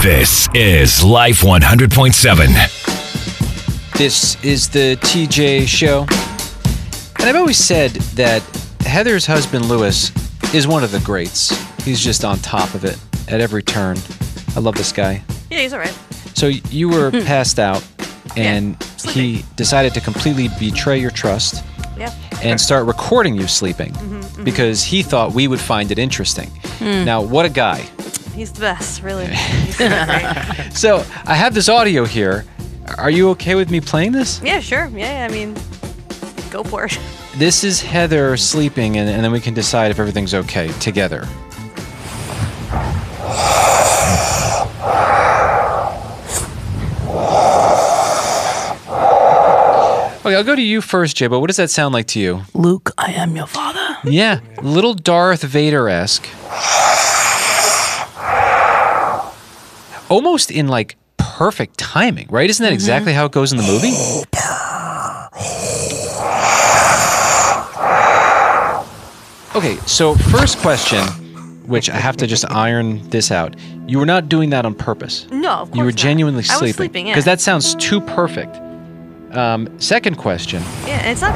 This is Life 100.7. This is the TJ Show. And I've always said that Heather's husband, Lewis, is one of the greats. He's just on top of it at every turn. I love this guy. Yeah, he's all right. So you were passed out, and he decided to completely betray your trust Yeah. and start recording you sleeping because he thought we would find it interesting. Now, what a guy. He's the best, really. He's so great. So I have this audio here. Are you okay with me playing this? Yeah, sure. Yeah, I mean, go for it. This is Heather sleeping, and then we can decide if everything's okay together. Okay, I'll go to you first, Jay, but what does that sound like to you? Luke, I am your father. Yeah, little Darth Vader-esque. Almost in, like, perfect timing, right? Isn't that exactly how it goes in the movie? Okay, so first question, which I have to just iron this out. You were not doing that on purpose. No, of course You were not. genuinely I sleeping. was sleeping, yeah. Because that sounds too perfect. Second question. Yeah, and it's not